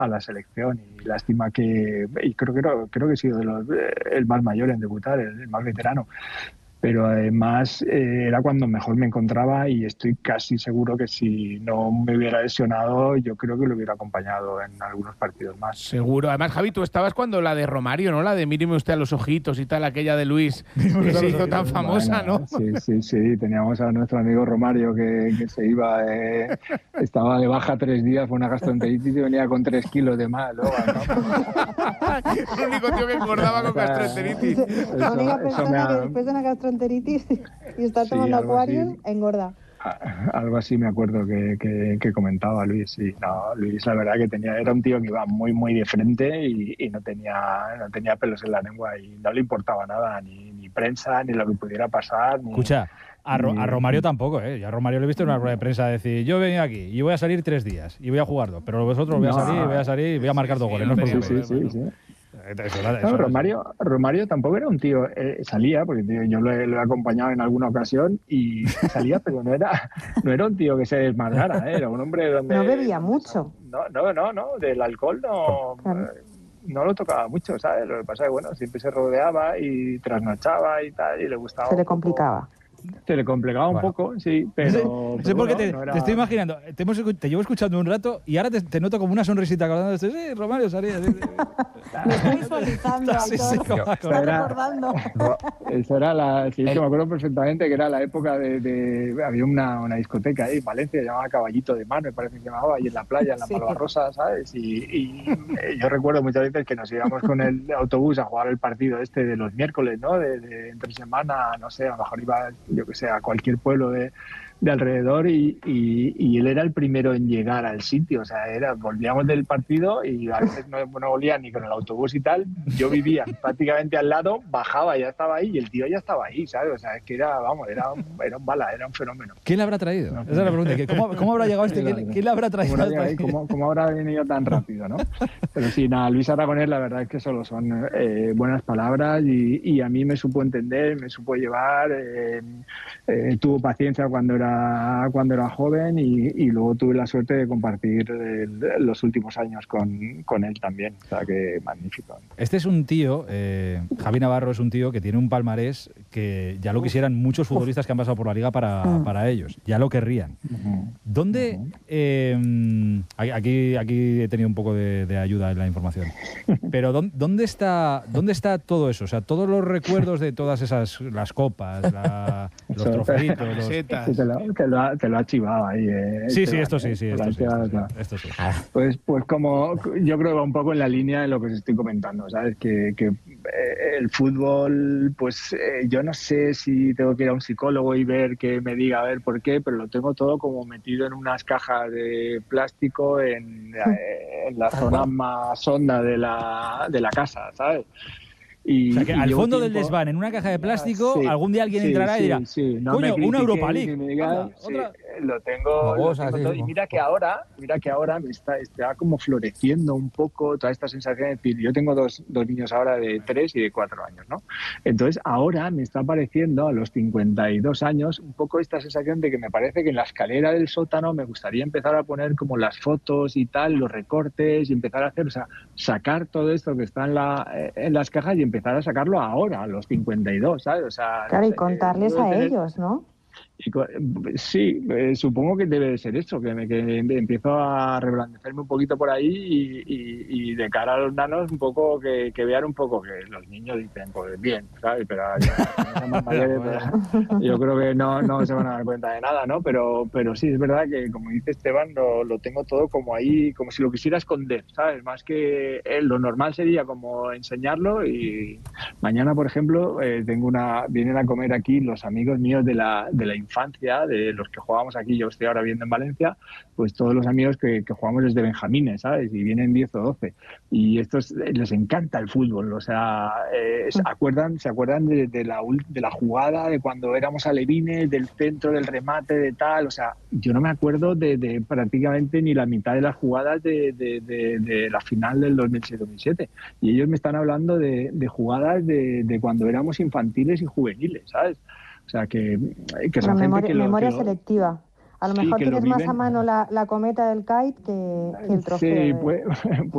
a la selección, y lástima y creo que he sido el más mayor en debutar, el más veterano. Pero además era cuando mejor me encontraba, y estoy casi seguro que si no me hubiera lesionado, yo creo que lo hubiera acompañado en algunos partidos más. Seguro. Además, Javi, tú estabas cuando la de Romario, ¿no? La de míreme usted a los ojitos y tal, aquella de Luis, que se hizo tan famosa, bueno, ¿no? Sí. Teníamos a nuestro amigo Romario que se iba, estaba de baja 3 días por una gastroenteritis y venía con 3 kilos de más. Luego, ¿no? El único tío que engordaba con gastroenteritis. La única persona que después de una gastroenteritis y está tomando Aquarius, engorda. Algo así me acuerdo que comentaba Luis. Sí, no, Luis, la verdad que era un tío que iba muy, muy de frente y no tenía pelos en la lengua, y no le importaba nada, ni prensa, ni lo que pudiera pasar. Escucha, a Romario tampoco, ¿eh? Yo a Romario le he visto en una rueda de prensa decir: yo vengo aquí y voy a salir 3 días y voy a jugar 2, pero vosotros voy a salir y voy a marcar 2 goles. No es por Sí. Eso, Romario tampoco era un tío, salía, porque tío, yo lo he acompañado en alguna ocasión y salía, pero no era un tío que se desmadrara, era un hombre donde... No bebía mucho. No, del alcohol no lo tocaba mucho, ¿sabes? Lo que pasa es que, bueno, siempre se rodeaba y trasnochaba y tal, y le gustaba. Se le complicaba. Se le complicaba un poco, sí, pero... No sé por qué te estoy imaginando. Te llevo escuchando un rato y ahora te noto como una sonrisita acordando. Sí, Romario salía. Me estoy visualizando, estoy recordando. Eso era sí, que me acuerdo perfectamente que era la época había una discoteca ahí en Valencia, llamada Caballito de Mar, me parece que se llamaba, ahí en la playa, en la Malvarrosa, ¿sabes? Y yo recuerdo muchas veces que nos íbamos con el autobús a jugar el partido de los miércoles, ¿no? De entre semana, no sé, a lo mejor iba, yo que sé, a cualquier pueblo de alrededor, y él era el primero en llegar al sitio. O sea, volvíamos del partido y a veces no volvía ni con el autobús y tal. Yo vivía prácticamente al lado, bajaba, ya estaba ahí, y el tío ya estaba ahí, ¿sabes? O sea, es que era un bala, era un fenómeno. ¿Quién le habrá traído? Esa es la pregunta. ¿Cómo habrá llegado ¿Quién le habrá traído? ¿Cómo habrá venido tan rápido, no? Pero sí, nada, Luis Aragonés, la verdad es que solo son buenas palabras, y a mí me supo entender, me supo llevar, tuvo paciencia cuando era joven, y luego tuve la suerte de compartir los últimos años con él también. O sea, que magnífico. Este es un tío, Javi Navarro es un tío que tiene un palmarés que ya lo quisieran muchos futbolistas que han pasado por la liga para ellos, ya lo querrían. ¿Dónde? Aquí he tenido un poco de ayuda en la información. Pero ¿dónde está todo eso? O sea, todos los recuerdos de todas las copas, los trofeitos, los setas. Te lo ha chivado ahí. Sí, esto sí. Pues como yo creo que va un poco en la línea de lo que os estoy comentando, ¿sabes? Que el fútbol, pues yo no sé si tengo que ir a un psicólogo y ver que me diga a ver por qué, pero lo tengo todo como metido en unas cajas de plástico en la zona más honda de la casa, ¿sabes? O sea, que al fondo del desván, en una caja de plástico, algún día alguien entrará y dirá: no, coño, una Europa League. ¿Otra? Lo tengo todo. Y mira que ahora me está como floreciendo un poco toda esta sensación de decir, yo tengo dos niños ahora de 3 y de 4 años, ¿no? Entonces ahora me está apareciendo, a los 52 años, un poco esta sensación de que me parece que en la escalera del sótano me gustaría empezar a poner como las fotos y tal, los recortes, y empezar a hacer, o sea, sacar todo esto que está en las cajas y empezar a sacarlo ahora, a los 52, ¿sabes? O sea, claro, y contarles a ellos, ¿no? Sí, supongo que debe de ser eso, que empiezo a reblandecerme un poquito por ahí, y de cara a los nanos un poco que vean un poco que los niños dicen, pues bien, ¿sabes? Pero yo creo que no se van a dar cuenta de nada, ¿no? Pero sí, es verdad que, como dice Esteban, lo tengo todo como ahí, como si lo quisiera esconder, ¿sabes? Más que lo normal sería como enseñarlo, y mañana, por ejemplo, vienen a comer aquí los amigos míos de la infancia, de los que jugábamos aquí, yo estoy ahora viviendo en Valencia, pues todos los amigos que jugamos desde benjamines, ¿sabes? Y vienen 10 o 12. Y estos les encanta el fútbol, o sea, se acuerdan de la jugada, de cuando éramos alevines, del centro, del remate, de tal, o sea, yo no me acuerdo de prácticamente ni la mitad de las jugadas de la final del 2006-2007. Y ellos me están hablando de jugadas de cuando éramos infantiles y juveniles, ¿sabes? O sea, que son memoria selectiva. A lo mejor tienes más a mano la cometa del kite que el trofeo. Sí, pues